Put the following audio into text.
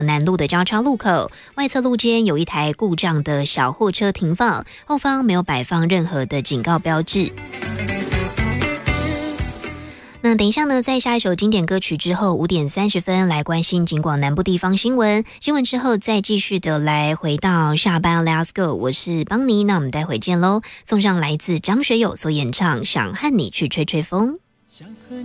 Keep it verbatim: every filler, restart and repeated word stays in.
南路的交叉路口，外侧路肩有一台故障的小货车停放，后方没有摆放任何的警告标志。那等一下呢，在下一首经典歌曲之后，五点三十分来关心警广南部地方新闻。新闻之后再继续的来回到下班 Let's Go， 我是邦尼，那我们待会见喽。送上来自张学友所演唱《想和你去吹吹风》。